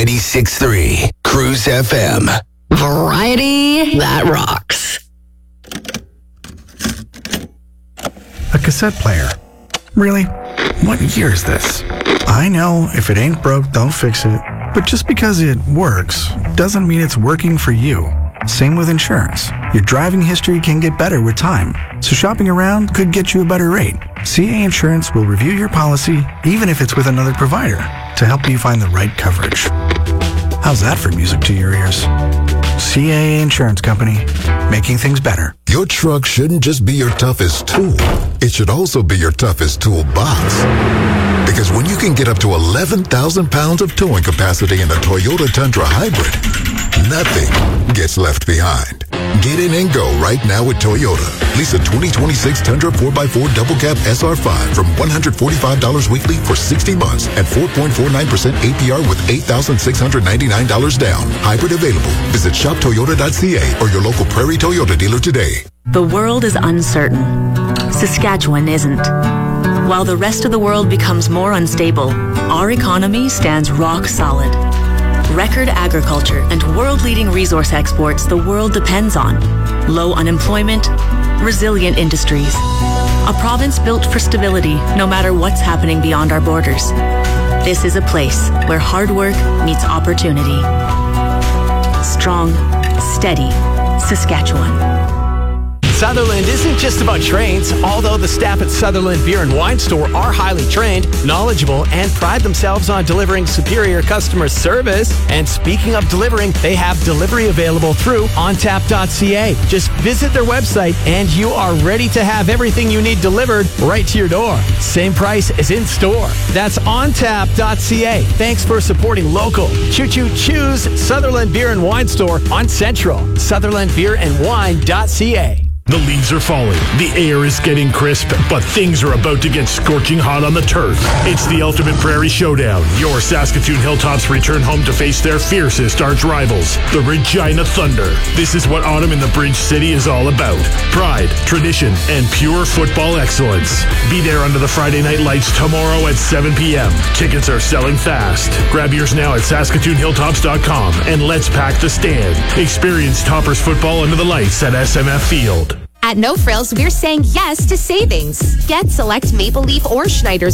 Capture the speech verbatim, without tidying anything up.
ninety-six point three Cruise F M. Variety that rocks. A cassette player. Really? What year is this? I know if it ain't broke, don't fix it. But just because it works doesn't mean it's working for you. Same with insurance. Your driving history can get better with time, so shopping around could get you a better rate. C A Insurance will review your policy, even if it's with another provider, to help you find the right coverage. How's that for music to your ears? C A Insurance Company, making things better. Your truck shouldn't just be your toughest tool. It should also be your toughest toolbox. Because when you can get up to eleven thousand pounds of towing capacity in a Toyota Tundra Hybrid, nothing gets left behind. Get in and go right now with Toyota. Lease a twenty twenty-six Tundra four by four Double Cab S R five from one hundred forty-five dollars weekly for sixty months at four point four nine percent A P R with eight thousand six hundred ninety-nine dollars down. Hybrid available. Visit shop toyota dot c a or your local Prairie Toyota dealer today. The world is uncertain. Saskatchewan isn't. While the rest of the world becomes more unstable, our economy stands rock solid. Record agriculture and world-leading resource exports the world depends on. Low unemployment, resilient industries. A province built for stability no matter what's happening beyond our borders. This is a place where hard work meets opportunity. Strong, steady Saskatchewan. Sutherland isn't just about trains, although the staff at Sutherland Beer and Wine Store are highly trained, knowledgeable, and pride themselves on delivering superior customer service. And speaking of delivering, they have delivery available through on tap dot c a. Just visit their website and you are ready to have everything you need delivered right to your door. Same price as in store. That's on tap dot c a. Thanks for supporting local. Choo choo choose Sutherland Beer and Wine Store on Central. Sutherland Beer and Wine dot c a. The leaves are falling, the air is getting crisp, but things are about to get scorching hot on the turf. It's the Ultimate Prairie Showdown. Your Saskatoon Hilltops return home to face their fiercest arch rivals, the Regina Thunder. This is what autumn in the Bridge City is all about. Pride, tradition, and pure football excellence. Be there under the Friday night lights tomorrow at seven p.m. Tickets are selling fast. Grab yours now at saskatoon hilltops dot com and let's pack the stand. Experience Toppers football under the lights at S M F Field. At No Frills, we're saying yes to savings. Get select Maple Leaf or Schneider's